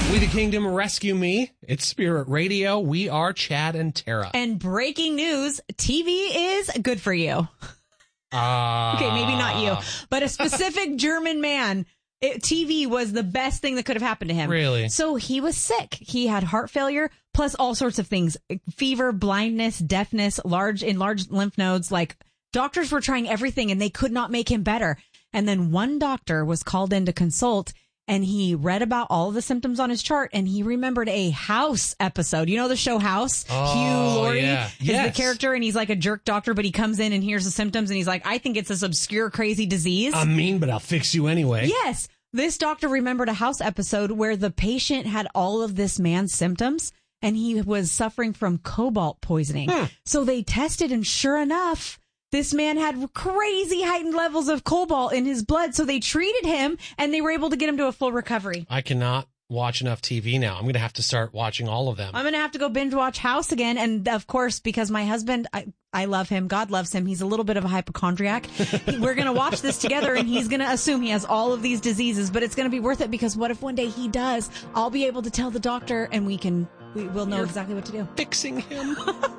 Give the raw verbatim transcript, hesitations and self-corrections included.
We the Kingdom, rescue me. It's Spirit Radio. We are Chad and Tara. And breaking news, T V is good for you. Uh, okay, maybe not you, but a specific German man. It, T V was the best thing that could have happened to him. Really? So he was sick. He had heart failure, plus all sorts of things. Fever, blindness, deafness, large enlarged lymph nodes. Like, doctors were trying everything and they could not make him better. And then one doctor was called in to consult, and he read about all of the symptoms on his chart, and he remembered a House episode. You know the show House? Oh, Hugh Laurie yeah. is Yes. the character, and he's like a jerk doctor, but he comes in and hears the symptoms, and he's like, I think it's this obscure, crazy disease. I'm mean, but I'll fix you anyway. Yes. This doctor remembered a House episode where the patient had all of this man's symptoms, and he was suffering from cobalt poisoning. Hmm. So they tested, and sure enough, this man had crazy heightened levels of cobalt in his blood. So they treated him, and they were able to get him to a full recovery. I cannot watch enough T V now. I'm going to have to start watching all of them. I'm going to have to go binge watch House again. And of course, because my husband, I, I love him. God loves him. He's a little bit of a hypochondriac. We're going to watch this together, and he's going to assume he has all of these diseases, but it's going to be worth it, because what if one day he does? I'll be able to tell the doctor, and we can, we will know You're exactly what to do. Fixing him.